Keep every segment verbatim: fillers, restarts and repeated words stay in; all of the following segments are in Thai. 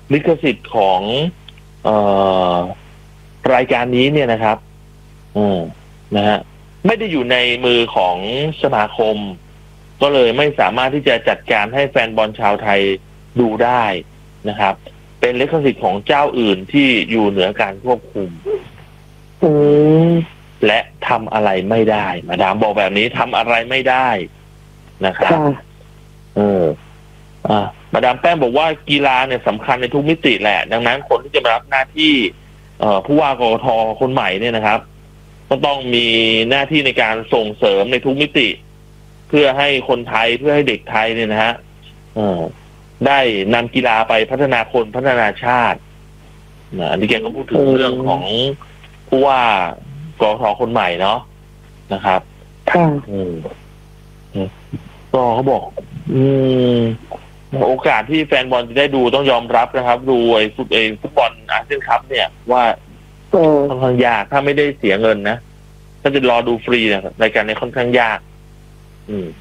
ลิขสิทธิ์ของเอ่อรายการนี้เนี่ยนะครับอืมนะฮะไม่ได้อยู่ในมือของสมาคมก็เลยไม่สามารถที่จะจัดการให้แฟนบอลชาวไทยดูได้นะครับเป็นลิขสิทธิ์ของเจ้าอื่นที่อยู่เหนือการควบคุมและทำอะไรไม่ได้มาดามบอกแบบนี้ทำอะไรไม่ได้นะครับเอออ่ามาดามแป้งบอกว่ากีฬาเนี่ยสำคัญในทุกมิติแหละดังนั้นคนที่จะมารับหน้าที่เอ่อผู้ว่ากกท.คนใหม่เนี่ยนะครับก็ต้องมีหน้าที่ในการส่งเสริมในทุกมิติเพื่อให้คนไทยเพื่อให้เด็กไทยเนี่ยนะฮะเออได้นำกีฬาไปพัฒนาคนพัฒนาชาตินะอันนี้แกก็พูดถึงเรื่องของผู้ว่ากกท.คนใหม่เนาะนะครับอืมก็เขาบอกอืมโอกาสที่แฟนบอลจะได้ดูต้องยอมรับนะครับดูไอ้ฟุตเองฟุตบอลอาเซียนคัพเนี่ยว่าค่อนข้างยากถ้าไม่ได้เสียเงินนะถ้าจะรอดูฟรีนะรายการนี้ค่อนข้างยากอืม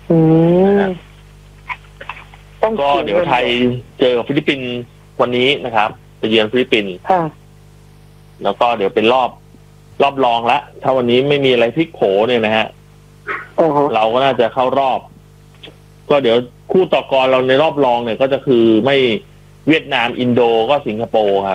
ก็เดี๋ยวไทยเจอกับฟิลิปปินส์วันนี้นะครับไปเยือนฟิลิปปินส์แล้วก็เดี๋ยวเป็นรอบรอบรองละถ้าวันนี้ไม่มีอะไรพลิกโผเนี่ยนะฮะเราก็น่าจะเข้ารอบก็เดี๋ยวคู่ต่อกรเราในรอบรองเนี่ยก็จะคือไม่เวียดนามอินโดก็สิงคโปร์ครับ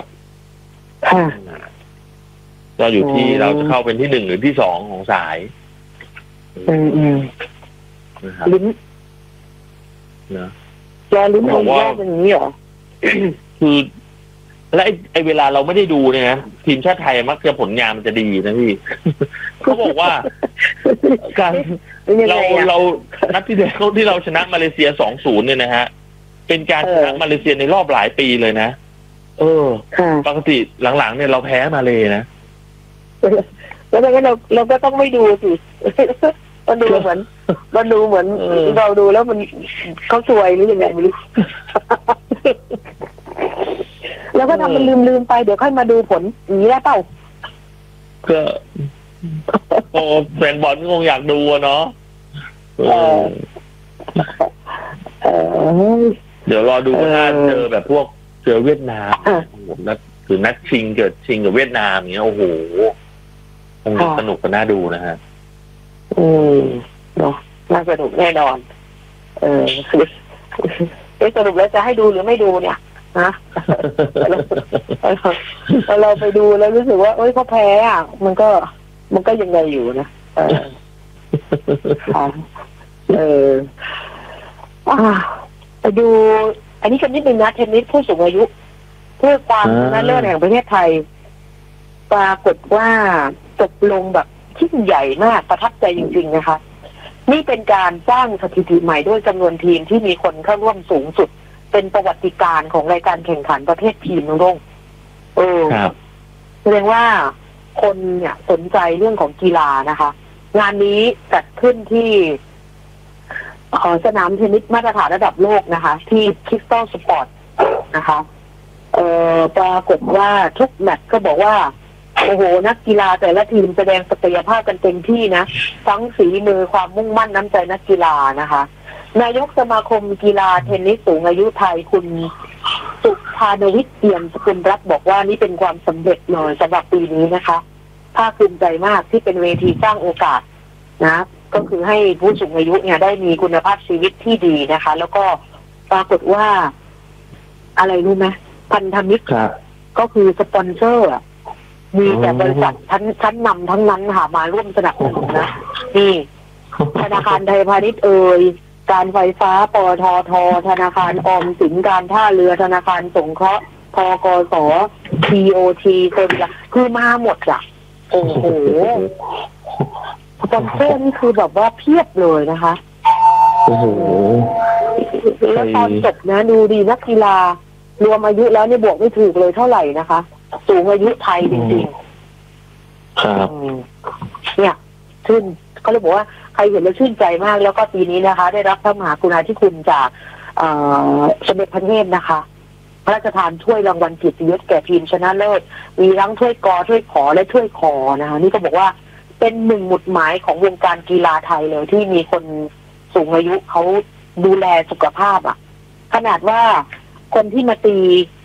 ก็อยู่ที่เราจะเข้าเป็นที่หนึ่งหรือที่สองของสายอืมอืมลิ้นนะแกลิ้นของแยกเป็นอย่างนี้เหรอคือและไอ้ไอ้เวลาเราไม่ได้ดูเนี่ยนะทีมชาติไทยมักจะผลงานมันจะดีนะพี่เขาบอกว่าการเราเรานัดที่แล้วที่เราชนะมาเลเซีย สองศูนย์ เนี่ยนะฮะเป็นการชนะมาเลเซียในรอบหลายปีเลยนะเออปกติหลังๆเนี่ยเราแพ้มาเลยนะแล้วงั้นเราเราก็ต้องไม่ดูสิมันดูเหมือนมันดูเหมือนเราดูแล้วมันเขาสวยหรือยังไงไม่รู้แล้วก็ทำมันลืมๆไปเดี๋ยวค่อยมาดูผลอย่างนี้ได้เปล่าก็โอ้แฟนบอลคงอยากดูเนาะเดี๋ยวรอดูว่าเจอแบบพวกเจอเวียดนามผมนัดคือนัดชิงเกิดชิงกับเวียดนามอย่างเงี้ยโอ้โหคงสนุกกันน่าดูนะฮะอืมเนาะน่าสนุกแน่นอนเออสรุปแล้วจะให้ดูหรือไม่ดูเนี่ยนะเราไปดูแล้วรู้สึกว่าเอ้ยเขาแพ้อ่ะมันก็มันก็ยังไงอยู่นะเออเออไปดูอันนี้กันนิดนึงนะเทนนิสผู้สูงอายุเพื่อความชนะเลิศแห่งประเทศไทยปรากฏว่าจบลงแบบยิ่งใหญ่มากประทับใจจริงๆนะคะนี่เป็นการสร้างสถิติใหม่ด้วยจำนวนทีมที่มีคนเข้าร่วมสูงสุดเป็นประวัติการณ์ของรายการแข่งขันประเภททีมน้องรงเออแสดงว่าคนเนี่ยสนใจเรื่องของกีฬานะคะงานนี้จัดขึ้นที่สนามเทนนิสมาตรฐานระดับโลกนะคะที่คริสตัลสปอร์ตนะคะเอ่อปรากฏว่าทุกแมตช์ก็บอกว่าโอ้โหนักกีฬาแต่ละทีมแสดงศักยภาพกันเต็มที่นะทั้งฝีมือความมุ่งมั่นน้ำใจนักกีฬานะคะนายกสมาคมกีฬาเทนนิสสูงอายุไทยคุณสุภานวิทย์เอี่ยมสกุลรัตน์บอกว่านี่เป็นความสำเร็จเลยสำหรับปีนี้นะคะภาคภูมิใจมากที่เป็นเวทีสร้างโอกาสนะก็คือให้ผู้สูงอายุเนี่ยได้มีคุณภาพชีวิตที่ดีนะคะแล้วก็ปรากฏว่าอะไรรู้ไหมพันธมิตรก็คือสปอนเซอร์มีแต่บริษัทชั้นชั้นนำทั้งนั้นค่ะมาร่วมสนับสนุนนะนี่ธนาคารไทยพาณิชย์เอ่ยการไฟฟ้าปตท.ธนาคารออมสินการท่าเรือธนาคารสงเคราะห์ธกส ที โอ ที เซอร์วิสคือมาหมดอ่ะโอ้โหสปอนเซอร์นี่คือแบบว่าเพียบเลยนะคะโอ้โหแล้วตอนจบนะดูดีนักกีฬารวมอายุแล้วเนี่ยบวกไม่ถูกเลยเท่าไหร่นะคะสูงอายุไทยจริงๆครับเนี่ยชื่นเขาเลยบอกว่าใครเห็นแล้วชื่นใจมากแล้วก็ปีนี้นะคะได้รับพระมหากรุณาธิคุณจากสมเด็จพระเทพนะคะพระราชทานถ้วยรางวัลเกียรติยศแก่ทีมชนะเลิศมีทั้งถ้วยกอถ้วยขอและถ้วยคอนะคะนี่ก็บอกว่าเป็นหนึ่งหมุดหมายของวงการกีฬาไทยเลยที่มีคนสูงอายุเขาดูแลสุขภาพอ่ะขนาดว่าคนที่มาตี